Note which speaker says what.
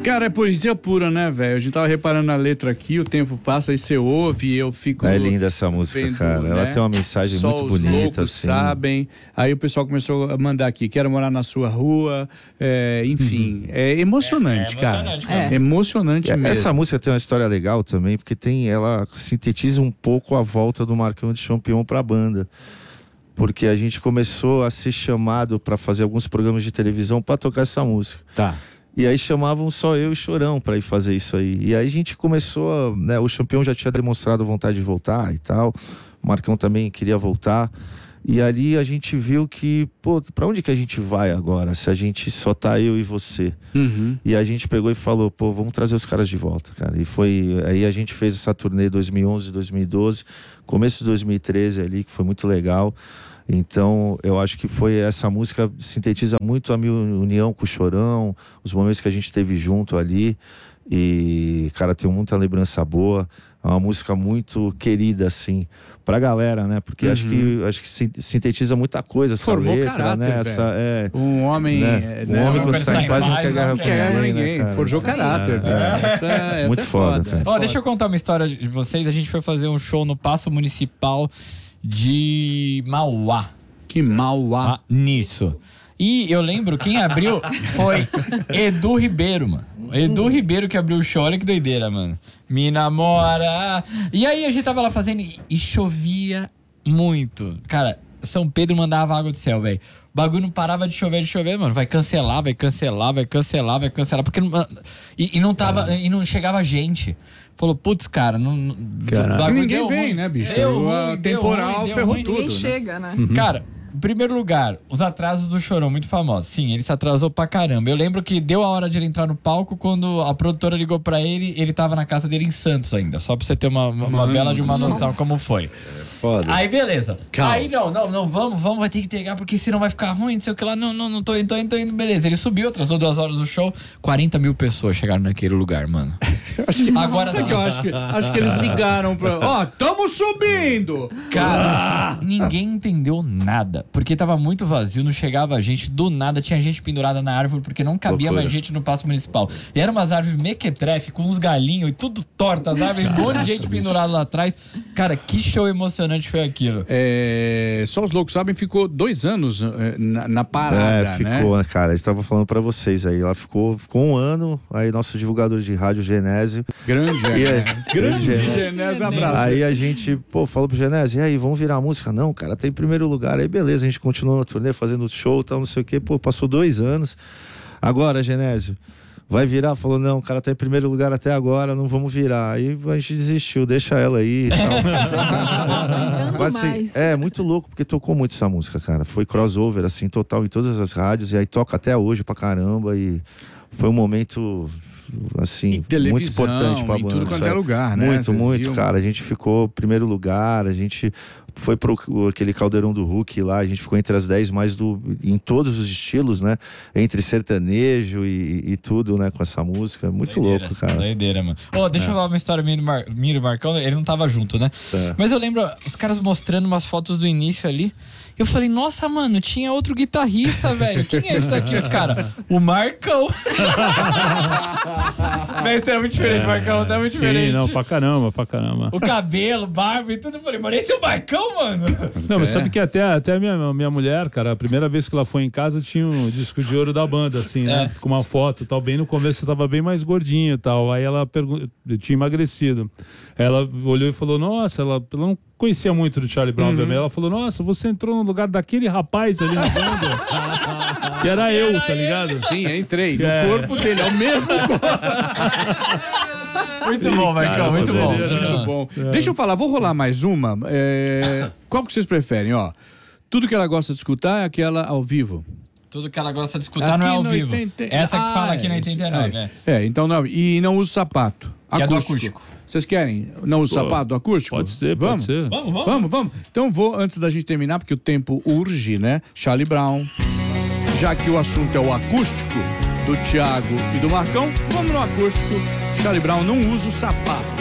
Speaker 1: Cara, é poesia pura, né, velho? A gente tava reparando na letra aqui, o tempo passa e você ouve e eu fico...
Speaker 2: É linda essa música, vendo, cara. Ela tem uma mensagem
Speaker 1: só
Speaker 2: muito bonita,
Speaker 1: os loucos
Speaker 2: assim.
Speaker 1: sabem. Aí o pessoal começou a mandar aqui, quero morar na sua rua, enfim. É emocionante, cara. É emocionante mesmo.
Speaker 2: Essa música tem uma história legal também, porque ela sintetiza um pouco a volta do Marcão de Champignon pra banda. Porque a gente começou a ser chamado para fazer alguns programas de televisão para tocar essa música.
Speaker 1: Tá.
Speaker 2: E aí chamavam só eu e Chorão para ir fazer isso aí. E aí a gente começou, né? O Champignon já tinha demonstrado vontade de voltar e tal. O Marcão também queria voltar. E ali a gente viu que, pô, pra onde que a gente vai agora, se a gente só tá eu e você? E a gente pegou e falou, pô, vamos trazer os caras de volta, cara. E aí a gente fez essa turnê 2011, 2012, começo de 2013 ali, que foi muito legal. Então, eu acho que essa música sintetiza muito a minha união com o Chorão, os momentos que a gente teve junto ali. E, cara, tem muita lembrança boa. É uma música muito querida, assim, pra galera, né? Porque acho que sintetiza muita coisa essa
Speaker 1: Formou
Speaker 2: letra,
Speaker 1: caráter,
Speaker 2: né?
Speaker 1: Um homem...
Speaker 2: Né? Um homem quando está em paz não quer guerra com ninguém, né,
Speaker 1: forjou caráter. Essa
Speaker 2: muito foda, cara.
Speaker 3: Deixa eu contar uma história de vocês. A gente foi fazer um show no Paço Municipal de Mauá.
Speaker 1: Que Mauá.
Speaker 3: Nisso. E eu lembro, quem abriu foi Edu Ribeiro, mano. Edu Ribeiro que abriu o show, olha que doideira, mano. Me namora. E aí a gente tava lá fazendo e chovia muito. Cara, São Pedro mandava água do céu, velho. O bagulho não parava de chover, mano. Vai cancelar. Porque e não chegava gente. Falou, putz, cara,
Speaker 1: ninguém vem, né, bicho? O temporal ferrou tudo.
Speaker 4: Ninguém chega, né?
Speaker 3: Cara, em primeiro lugar, os atrasos do Chorão, muito famosos. Sim, ele se atrasou pra caramba. Eu lembro que deu a hora de ele entrar no palco quando a produtora ligou pra ele tava na casa dele em Santos ainda. Só pra você ter uma bela de uma noção como foi.
Speaker 2: Foda.
Speaker 3: Aí, beleza.
Speaker 1: Caos.
Speaker 3: Aí, não, vamos, vai ter que entregar, porque senão vai ficar ruim, não sei o que lá. Não, tô indo, beleza. Ele subiu, atrasou 2 horas do show. 40 mil pessoas chegaram naquele lugar, mano.
Speaker 1: Acho que eles ligaram pra... tamo subindo!
Speaker 3: Cara, ninguém entendeu nada. Porque tava muito vazio, não chegava gente. Do nada tinha gente pendurada na árvore, porque não cabia mais gente no Paço Municipal. E eram umas árvores mequetrefe, com uns galinhos e tudo torto, as árvores, um monte de gente pendurada lá atrás. Cara, que show emocionante foi aquilo.
Speaker 1: Só os loucos sabem, ficou 2 anos na parada,
Speaker 2: ficou,
Speaker 1: né?
Speaker 2: Cara, a gente tava falando pra vocês aí. Ela ficou 1 ano, aí nosso divulgador de rádio, Genésio.
Speaker 1: Grande Genésio, abraço.
Speaker 2: Aí a gente, falou pro Genésio, e aí, vamos virar a música? Não, cara, tá em primeiro lugar. Aí beleza, a gente continuou na turnê, fazendo show e tal, não sei o quê. Passou 2 anos. Agora, Genésio, vai virar? Falou, não, o cara tá em primeiro lugar até agora, não vamos virar. Aí a gente desistiu, deixa ela aí e tal. Mas, assim, muito louco, porque tocou muito essa música, cara. Foi crossover, assim, total em todas as rádios. E aí toca até hoje pra caramba. E foi um momento... assim, muito importante pra banda.
Speaker 1: Em tudo quanto é lugar, né?
Speaker 2: Muito, cara. A gente ficou em primeiro lugar, a gente foi pro aquele Caldeirão do Hulk lá, a gente ficou entre as 10 mais em todos os estilos, né? Entre sertanejo e tudo, né? Com essa música. Muito louco, cara.
Speaker 3: Doideira, mano. Deixa eu falar uma história minha do Marcão, ele não tava junto, né? Mas eu lembro os caras mostrando umas fotos do início ali. Eu falei, nossa, mano, tinha outro guitarrista, velho. Quem é esse daqui, os caras? O Marcão. Velho, você é muito diferente, Marcão, tá muito diferente.
Speaker 5: Sim, não, pra caramba.
Speaker 3: O cabelo, barba e tudo. Eu falei, mano, esse é o Marcão, mano?
Speaker 5: Não, mas sabe que até a minha mulher, cara, a primeira vez que ela foi em casa tinha um disco de ouro da banda, assim, né? Com uma foto e tal. Bem no começo eu tava bem mais gordinho e tal. Aí ela eu tinha emagrecido. Ela olhou e falou, nossa, ela não conhecia muito do Charlie Brown também. Ela falou, nossa, você entrou no lugar daquele rapaz ali na banda. Que era eu, tá ligado?
Speaker 1: Sim, entrei no corpo dele, é o mesmo corpo.
Speaker 3: Muito bom, Marcão, muito bom.
Speaker 1: Muito bom. Deixa eu falar, vou rolar mais uma. Qual que vocês preferem, ó? Tudo que ela gosta de escutar é aquela ao vivo.
Speaker 3: Tudo que ela gosta de escutar não é ao vivo. Essa que fala aqui na 89.
Speaker 1: Então não. E não usa sapato.
Speaker 3: Que é do acústico.
Speaker 1: Vocês querem? Não usa sapato do acústico?
Speaker 5: Pode ser,
Speaker 1: vamos?
Speaker 5: pode ser.
Speaker 1: Vamos. Então antes da gente terminar, porque o tempo urge, né? Charlie Brown. Já que o assunto é o acústico do Thiago e do Marcão, vamos no acústico. Charlie Brown, não usa o sapato.